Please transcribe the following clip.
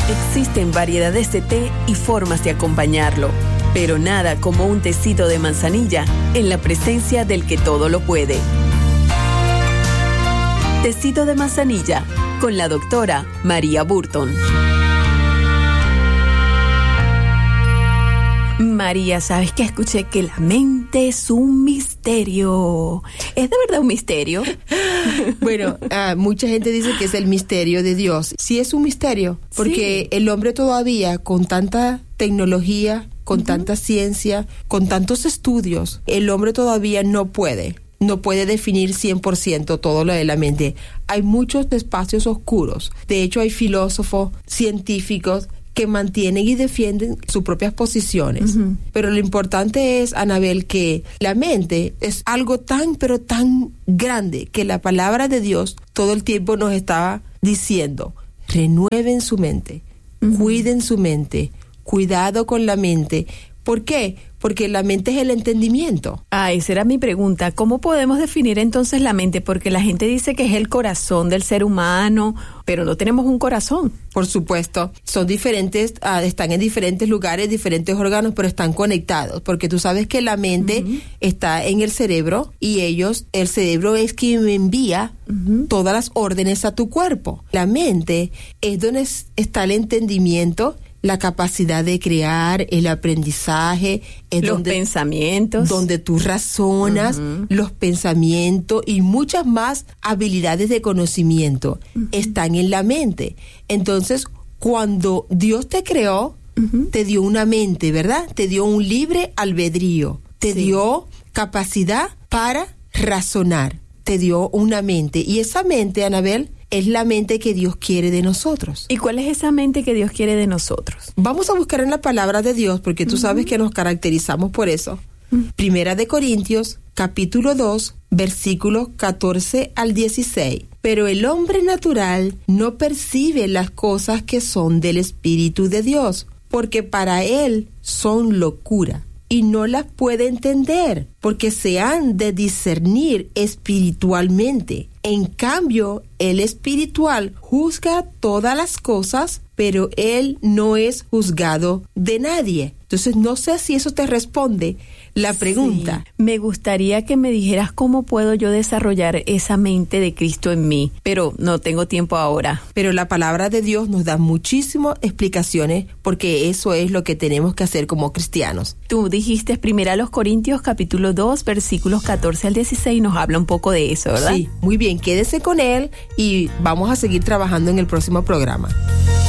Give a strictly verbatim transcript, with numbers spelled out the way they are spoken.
Existen variedades de té y formas de acompañarlo, pero nada como un tecito de manzanilla en la presencia del que todo lo puede. Tecito de manzanilla con la doctora María Burton. María, ¿sabes qué? Escuché que la mente es un misterio. ¿Es de verdad un misterio? Bueno, uh, mucha gente dice que es el misterio de Dios. Sí es un misterio, porque sí. El hombre todavía, con tanta tecnología, con uh-huh. tanta ciencia, con tantos estudios, el hombre todavía no puede. No puede definir cien por ciento todo lo de la mente. Hay muchos espacios oscuros. De hecho, hay filósofos, científicos que mantienen y defienden sus propias posiciones. Uh-huh. Pero lo importante es, Anabel, que la mente es algo tan, pero tan grande que la palabra de Dios todo el tiempo nos está diciendo: renueven su mente, uh-huh. cuiden su mente, cuidado con la mente. ¿Por qué? Porque la mente es el entendimiento. Ah, esa era mi pregunta. ¿Cómo podemos definir entonces la mente? Porque la gente dice que es el corazón del ser humano, pero no tenemos un corazón. Por supuesto, son diferentes, uh, están en diferentes lugares, diferentes órganos, pero están conectados, porque tú sabes que la mente uh-huh. está en el cerebro y ellos, el cerebro es quien envía uh-huh. todas las órdenes a tu cuerpo. La mente es donde está el entendimiento, la capacidad de crear, el aprendizaje, es los donde, pensamientos, donde tú razonas, uh-huh. los pensamientos y muchas más habilidades de conocimiento uh-huh. están en la mente. Entonces, cuando Dios te creó, uh-huh. te dio una mente, ¿verdad? Te dio un libre albedrío, te sí. dio capacidad para razonar, te dio una mente. Y esa mente, Anabel, es la mente que Dios quiere de nosotros. ¿Y cuál es esa mente que Dios quiere de nosotros? Vamos a buscar en la palabra de Dios, porque tú uh-huh. sabes que nos caracterizamos por eso. Uh-huh. Primera de Corintios, capítulo dos, versículos catorce al dieciséis. Pero el hombre natural no percibe las cosas que son del Espíritu de Dios, porque para él son locura, y no las puede entender, porque se han de discernir espiritualmente. En cambio, el espiritual juzga todas las cosas, pero él no es juzgado de nadie. Entonces, no sé si eso te responde la pregunta. Sí, me gustaría que me dijeras cómo puedo yo desarrollar esa mente de Cristo en mí, pero no tengo tiempo ahora. Pero la palabra de Dios nos da muchísimas explicaciones, porque eso es lo que tenemos que hacer como cristianos. Tú dijiste primero a los Corintios capítulo dos, versículos catorce al dieciséis, nos habla un poco de eso, ¿verdad? Sí, muy bien, quédese con él y vamos a seguir trabajando en el próximo programa.